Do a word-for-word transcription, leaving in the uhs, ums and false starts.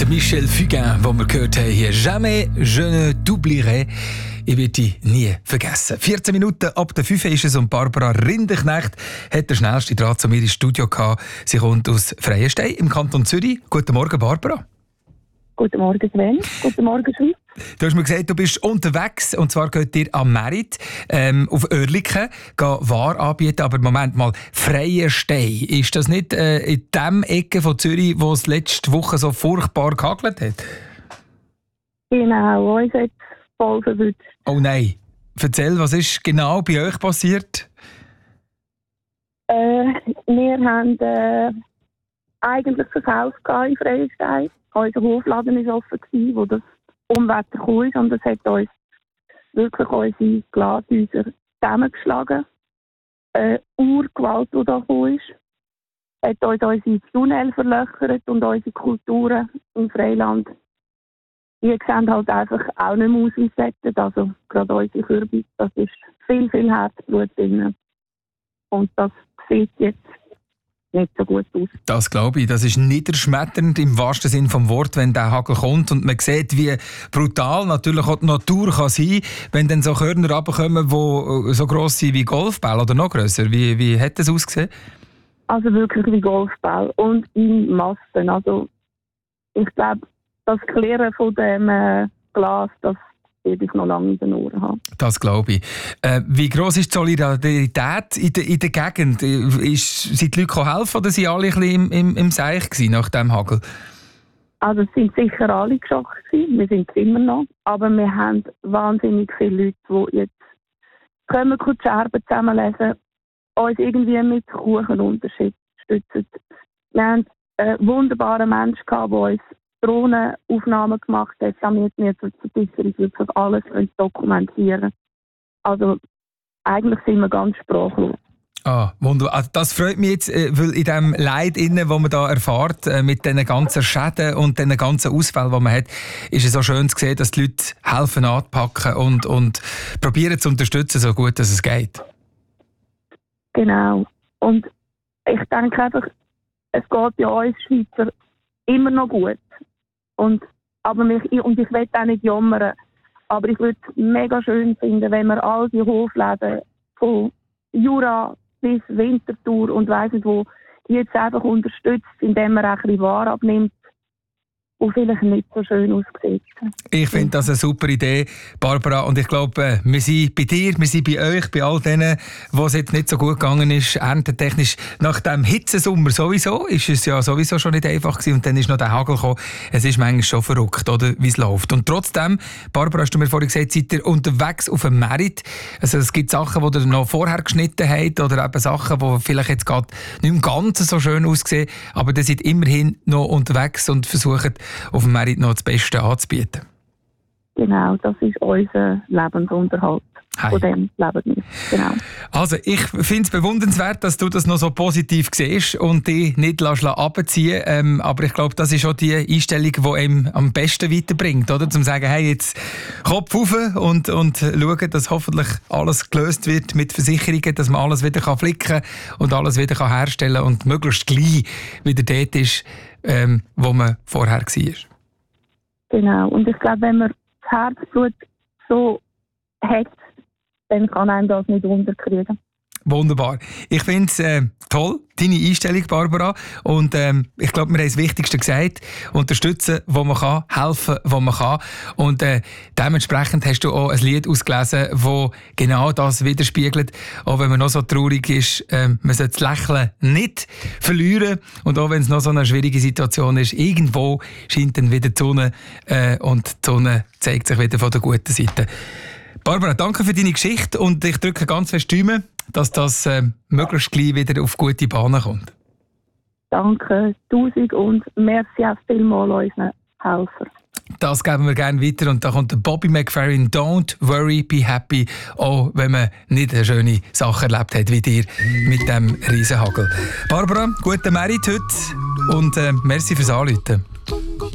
Der Michel Fugain, den wir gehört haben hier. «Jamais je ne t'oublierai». Ich werde dich nie vergessen. vierzehn Minuten ab der fünf ist es und Barbara Rinderknecht hat den schnellsten Draht zu mir ins Studio gehabt. Sie kommt aus Freienstein im Kanton Zürich. Guten Morgen, Barbara. Guten Morgen, Sven. Guten Morgen, Schweiz. Du hast mir gesagt, du bist unterwegs und zwar geht ihr am Merit ähm, auf Oerlikon Ware anbieten. Aber Moment mal, Freienstein, ist das nicht äh, in dem Ecke von Zürich, wo es letzte Woche so furchtbar gehagelt hat? Genau, uns hat es voll verwünscht. Oh nein. Erzähl, was ist genau bei euch passiert? Äh, wir haben äh, eigentlich verkauft in Freienstein. Unser Hofladen war offen, wo das Unwetter kam und das hat uns wirklich unsere Glashäuser zusammengeschlagen. Äh, Urgewalt, die da kam, hat uns unsere Tunnel verlöchert und unsere Kulturen im Freiland. Die sehen halt einfach auch nicht mehr aus wie Sättet. Also gerade unsere Kürbis, das ist viel, viel Herzblut drin. Und das sieht jetzt nicht so gut aus. Das glaube ich. Das ist niederschmetternd im wahrsten Sinne des Wortes, wenn der Hagel kommt und man sieht, wie brutal natürlich auch die Natur kann sein, wenn dann so Körner runterkommen, die so gross sind wie Golfbälle oder noch grösser. Wie, wie hat das ausgesehen? Also wirklich wie Golfbälle und in Massen. Also ich glaube, das Klirren von dem äh, Glas, das werde ich noch lange in den Ohren haben. Das glaube ich. Äh, wie gross ist die Solidarität in der, in der Gegend? Ist, sind die Leute helfen oder waren alle ein bisschen im, im, im Seich gewesen nach dem Hagel? Also es sind sicher alle geschockt gewesen. Wir sind es immer noch. Aber wir haben wahnsinnig viele Leute, die jetzt kommen, die Scherben zusammenlesen, uns irgendwie mit Kuchen unterstützen. Wir haben einen wunderbaren Menschen gehabt, der uns Drohnenaufnahmen gemacht hat, damit wir zur Versicherung wirklich alles dokumentieren können. Also eigentlich sind wir ganz sprachlos. Ah, wunderbar. Also das freut mich jetzt, weil in dem Leid, das man da erfährt, mit diesen ganzen Schäden und diesen ganzen Ausfällen, die man hat, ist es so schön zu sehen, dass die Leute helfen anzupacken und, und probieren zu unterstützen, so gut dass es geht. Genau. Und ich denke einfach, es geht bei uns Schweizer immer noch gut. Und, aber mich, und ich will auch nicht jammern, aber ich würde es mega schön finden, wenn wir all die Hofläden von Jura bis Winterthur und weiss nicht wo, die jetzt einfach unterstützt, indem man auch ein bisschen Ware abnimmt, die vielleicht nicht so schön aussieht. Ich finde das eine super Idee, Barbara. Und ich glaube, wir sind bei dir, wir sind bei euch, bei all denen, wo es jetzt nicht so gut gegangen ist, erntetechnisch. Nach dem Hitzesommer sowieso ist es ja sowieso schon nicht einfach gewesen. Und dann ist noch der Hagel gekommen. Es ist manchmal schon verrückt, oder, wie es läuft. Und trotzdem, Barbara, hast du mir vorhin gesagt, seid ihr unterwegs auf dem Merit. Also es gibt Sachen, die ihr noch vorher geschnitten habt oder eben Sachen, die vielleicht jetzt gerade nicht im Ganzen so schön aussehen. Aber ihr seid immerhin noch unterwegs und versucht, auf dem Merit noch das Beste anzubieten. Genau, das ist unser Lebensunterhalt. Hi. Von dem leben wir. Genau. Also, ich finde es bewundernswert, dass du das noch so positiv siehst und dich nicht runterziehen lässt. Ähm, aber ich glaube, das ist auch die Einstellung, die einem am besten weiterbringt, oder? Zum sagen, hey, jetzt Kopf rauf und, und schauen, dass hoffentlich alles gelöst wird mit Versicherungen, dass man alles wieder flicken kann und alles wieder herstellen kann und möglichst gleich wieder dort ist, ähm, wo man vorher war. Genau. Und ich glaube, wenn man das Herzblut so hat, dann kann einem das nicht unterkriegen. Wunderbar. Ich finde es äh, toll, deine Einstellung, Barbara. Und ähm, ich glaube, wir haben das Wichtigste gesagt. Unterstützen, wo man kann, helfen, wo man kann. Und äh, dementsprechend hast du auch ein Lied ausgelesen, das genau das widerspiegelt. Auch wenn man noch so traurig ist, äh, man sollte das Lächeln nicht verlieren. Und auch wenn es noch so eine schwierige Situation ist, irgendwo scheint dann wieder die Sonne äh, und die Sonne zeigt sich wieder von der guten Seite. Barbara, danke für deine Geschichte und ich drücke ganz fest die Daumen, dass das äh, möglichst gleich wieder auf gute Bahnen kommt. Danke, tausend und merci auch vielmals unseren Helfern. Das geben wir gerne weiter und da kommt der Bobby McFerrin, «Don't worry, be happy», auch wenn man nicht eine schöne Sache erlebt hat wie dir mit dem Riesenhagel. Barbara, guten Merit heute und äh, merci fürs Anrufen.